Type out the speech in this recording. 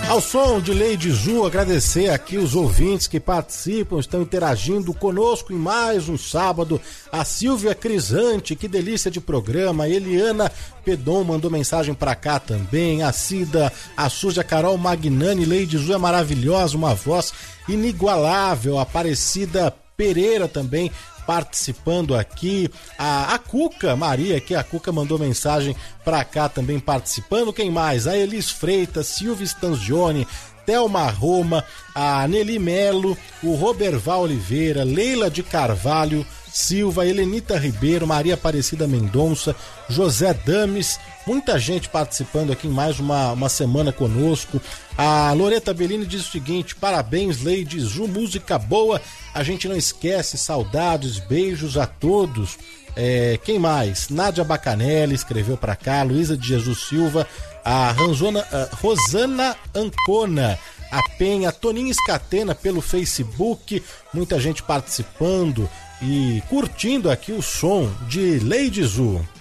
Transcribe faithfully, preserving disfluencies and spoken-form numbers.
Ao som de Lady Zu, agradecer aqui os ouvintes que participam, estão interagindo conosco em mais um sábado. A Silvia Crisante, que delícia de programa. A Eliana Pedon mandou mensagem pra cá também. A Cida, a Suja Carol Magnani, Lady Zu é maravilhosa, uma voz inigualável. A Aparecida Pereira também participando aqui, a, a Cuca Maria, que a Cuca mandou mensagem pra cá também participando. Quem mais? A Elis Freitas, Silvia Stanzioni, Thelma Roma, a Nelly Melo, o Roberval Oliveira, Leila de Carvalho Silva, Helenita Ribeiro, Maria Aparecida Mendonça, José Dames, muita gente participando aqui em mais uma, uma semana conosco. A Loreta Bellini diz o seguinte: parabéns, Lady Zu, música boa, a gente não esquece, saudades, beijos a todos. É, quem mais? Nádia Bacanelli escreveu pra cá, Luísa de Jesus Silva, a, Ranzona, a Rosana Ancona, a Penha, Toninho Escatena pelo Facebook, muita gente participando e curtindo aqui o som de Lady Zu.